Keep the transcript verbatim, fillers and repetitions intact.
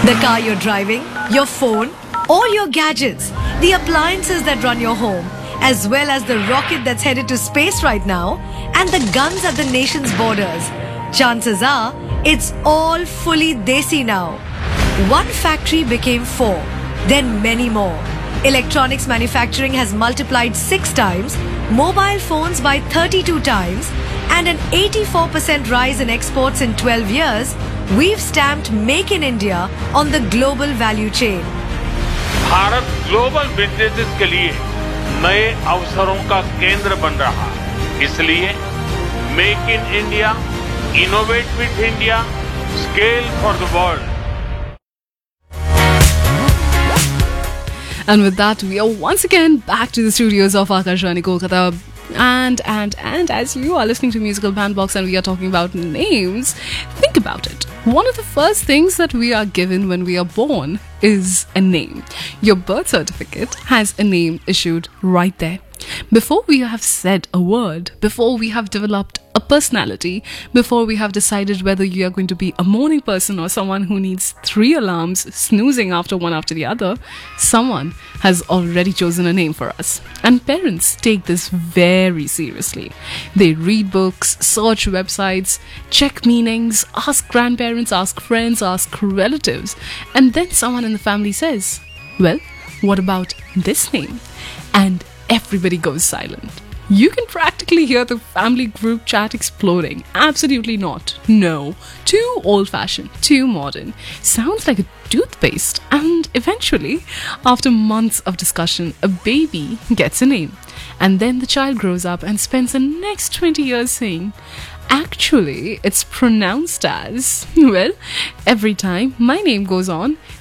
The car you're driving, your phone, or your gadgets, the appliances that run your home, as well as the rocket that's headed to space right now, and the guns at the nation's borders. Chances are, it's all fully desi now. One factory became four, then many more. Electronics manufacturing has multiplied six times, mobile phones by thirty-two times, and an eighty-four percent rise in exports in twelve years. We've stamped Make in India on the global value chain. Bharat global businesses के लिए नए अवसरों का केंद्र बन रहा है। इसलिए make in India, innovate with India, scale for the world. And with that, we are once again back to the studios of Akashvani Kolkata. And, and, and as you are listening to Musical Bandbox and we are talking about names, think about it. One of the first things that we are given when we are born is a name. Your birth certificate has a name issued right there. Before we have said a word, before we have developed a personality, before we have decided whether you are going to be a morning person or someone who needs three alarms snoozing after one after the other, someone has already chosen a name for us. And parents take this very seriously. They read books, search websites, check meanings, ask grandparents, ask friends, ask relatives, and then someone in the family says, well, what about this name? And everybody goes silent. You can practically hear the family group chat exploding. Absolutely not. No. Too old-fashioned. Too modern. Sounds like a toothpaste. And eventually, after months of discussion, a baby gets a name. And then the child grows up and spends the next twenty years saying, actually, it's pronounced as, well, every time my name goes on,